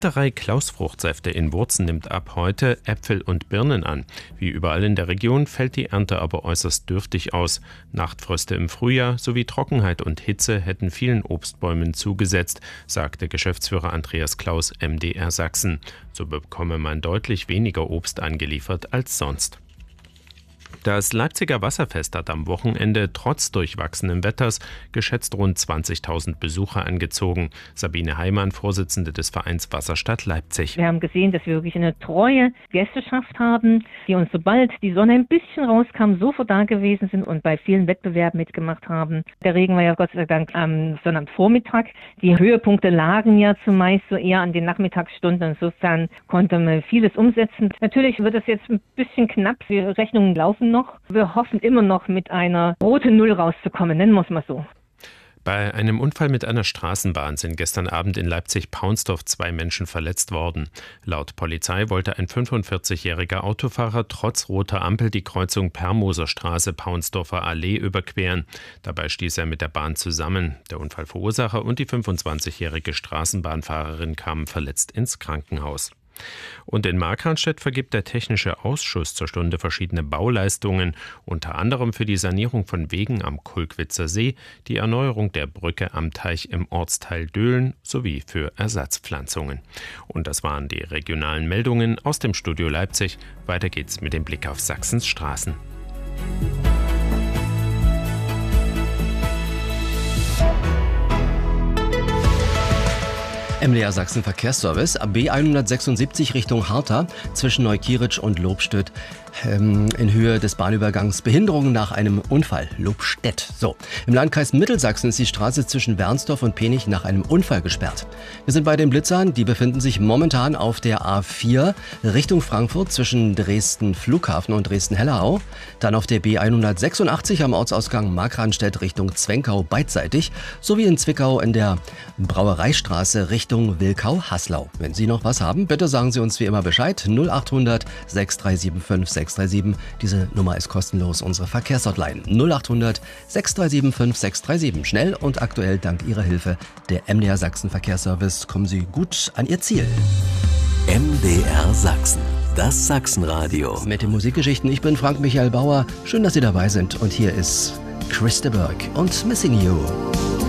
Erntereihe Klaus-Fruchtsäfte in Wurzen nimmt ab heute Äpfel und Birnen an. Wie überall in der Region fällt die Ernte aber äußerst dürftig aus. Nachtfröste im Frühjahr sowie Trockenheit und Hitze hätten vielen Obstbäumen zugesetzt, sagte Geschäftsführer Andreas Klaus, MDR Sachsen. So bekomme man deutlich weniger Obst angeliefert als sonst. Das Leipziger Wasserfest hat am Wochenende trotz durchwachsenen Wetters geschätzt rund 20.000 Besucher angezogen. Sabine Heimann, Vorsitzende des Vereins Wasserstadt Leipzig. Wir haben gesehen, dass wir wirklich eine treue Gästeschaft haben, die uns, sobald die Sonne ein bisschen rauskam, sofort da gewesen sind und bei vielen Wettbewerben mitgemacht haben. Der Regen war ja Gott sei Dank am Sonnabendvormittag. Die Höhepunkte lagen ja zumeist so eher an den Nachmittagsstunden. Insofern konnte man vieles umsetzen. Natürlich wird es jetzt ein bisschen knapp. Die Rechnungen laufen noch. Wir hoffen immer noch mit einer roten Null rauszukommen, nennen wir es mal so. Bei einem Unfall mit einer Straßenbahn sind gestern Abend in Leipzig-Paunsdorf 2 Menschen verletzt worden. Laut Polizei wollte ein 45-jähriger Autofahrer trotz roter Ampel die Kreuzung Permoser Straße-Paunsdorfer Allee überqueren. Dabei stieß er mit der Bahn zusammen. Der Unfallverursacher und die 25-jährige Straßenbahnfahrerin kamen verletzt ins Krankenhaus. Und in Markranstädt vergibt der Technische Ausschuss zur Stunde verschiedene Bauleistungen, unter anderem für die Sanierung von Wegen am Kulkwitzer See, die Erneuerung der Brücke am Teich im Ortsteil Döhlen sowie für Ersatzpflanzungen. Und das waren die regionalen Meldungen aus dem Studio Leipzig. Weiter geht's mit dem Blick auf Sachsens Straßen. MDR Sachsen Verkehrsservice, B 176 Richtung Hartha zwischen Neukieritsch und Lobstedt in Höhe des Bahnübergangs Behinderungen nach einem Unfall. Lobstedt. So. Im Landkreis Mittelsachsen ist die Straße zwischen Wernsdorf und Penich nach einem Unfall gesperrt. Wir sind bei den Blitzern. Die befinden sich momentan auf der A4 Richtung Frankfurt zwischen Dresden Flughafen und Dresden-Hellerau. Dann auf der B 186 am Ortsausgang Markranstädt Richtung Zwenkau beidseitig. Sowie in Zwickau in der Brauereistraße Richtung Wilkau-Haslau. Wenn Sie noch was haben, bitte sagen Sie uns wie immer Bescheid. 0800 6375 637. Diese Nummer ist kostenlos, unsere Verkehrshotline 0800 637 637. Schnell und aktuell dank Ihrer Hilfe. Der MDR Sachsen Verkehrsservice. Kommen Sie gut an Ihr Ziel. MDR Sachsen, das Sachsenradio. Mit den Musikgeschichten. Ich bin Frank Michael Bauer. Schön, dass Sie dabei sind. Und hier ist Chris de Burgh und Missing You.